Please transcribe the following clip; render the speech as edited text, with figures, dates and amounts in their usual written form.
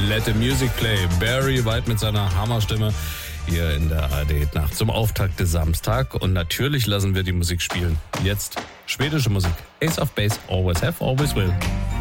Let the Music Play. Barry White mit seiner Hammerstimme hier in der ARD-Nacht zum Auftakt des Samstag. Und natürlich lassen wir die Musik spielen. Jetzt schwedische Musik. Ace of Base, always have, always will.